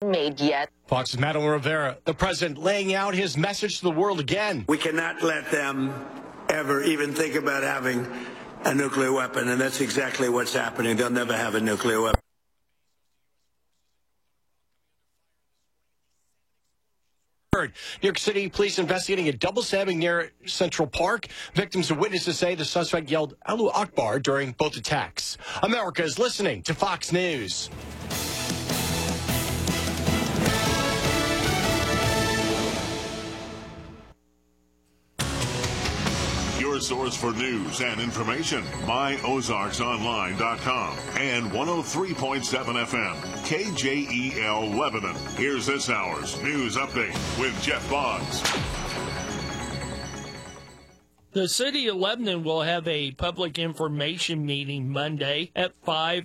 made yet. Fox's Madeline Rivera, the president laying out his message to the world again. We cannot let them ever even think about having a nuclear weapon, and that's exactly what's happening. They'll never have a nuclear weapon. New York City police investigating a double stabbing near Central Park. Victims and witnesses say the suspect yelled Allahu Akbar during both attacks. America is listening to Fox News. Your source for news and information, myozarksonline.com and 103.7 FM, KJEL Lebanon. Here's this hour's news update with Jeff Boggs. The city of Lebanon will have a public information meeting Monday at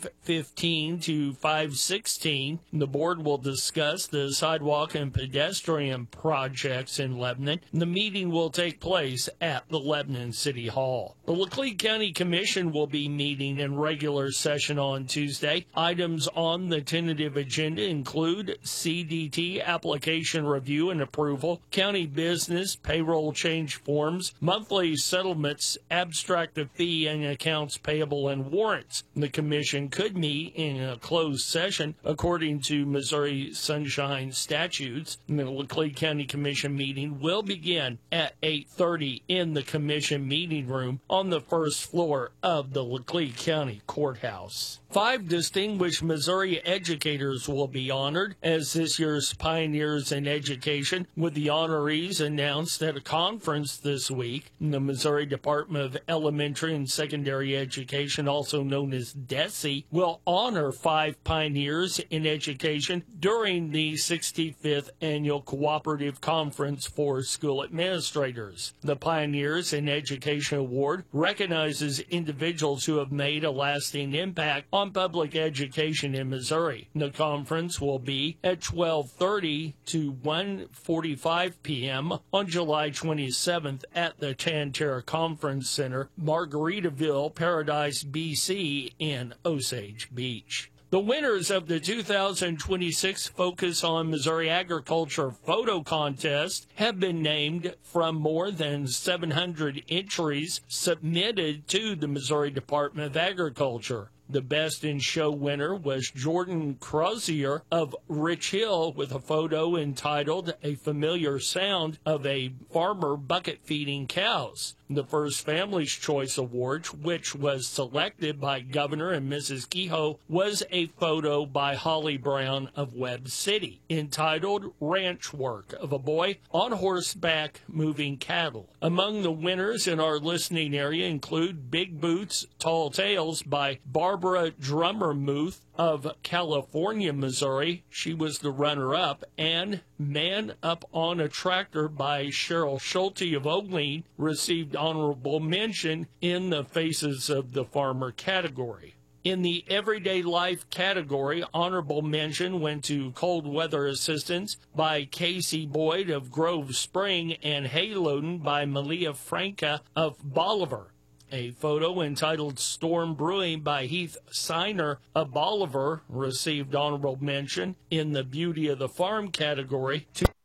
5:15 to 5:16. The board will discuss the sidewalk and pedestrian projects in Lebanon. The meeting will take place at the Lebanon City Hall. The Laclede County Commission will be meeting in regular session on Tuesday. Items on the tentative agenda include CDT application review and approval, county business, payroll change forms, monthly settlements, abstract of fee and accounts payable, and warrants. The commission could meet in a closed session according to Missouri Sunshine statutes. The Laclede County Commission meeting will begin at 8:30 in the commission meeting room on the first floor of the Laclede County Courthouse. 5 distinguished Missouri educators will be honored as this year's Pioneers in Education, with the honorees announced at a conference this week. The Missouri Department of Elementary and Secondary Education, also known as DESE, will honor 5 pioneers in education during the 65th Annual Cooperative Conference for School Administrators. The Pioneers in Education Award recognizes individuals who have made a lasting impact on public education in Missouri. The conference will be at 12:30 to 1:45 p.m. on July 27th at the Tantera Conference Center, Margaritaville, Paradise, BC, in Osage Beach. The winners of the 2026 Focus on Missouri Agriculture photo contest have been named from more than 700 entries submitted to the Missouri Department of Agriculture. The Best in Show winner was Jordan Crozier of Rich Hill with a photo entitled A Familiar Sound of a Farmer Bucket Feeding Cows. The First Family's Choice Award, which was selected by Governor and Mrs. Kehoe, was a photo by Holly Brown of Webb City, entitled Ranch Work of a Boy on Horseback Moving Cattle. Among the winners in our listening area include Big Boots, Tall Tales by Barbara Drummer-Muth of California, Missouri. She was the runner-up. And Man Up on a Tractor by Cheryl Schulte of Ogleen received honorable mention in the Faces of the Farmer category. In the Everyday Life category, honorable mention went to Cold Weather Assistance by Casey Boyd of Grove Spring and Hay Loading by Malia Franca of Bolivar. A photo entitled Storm Brewing by Heath Siner of Bolivar received honorable mention in the Beauty of the Farm category.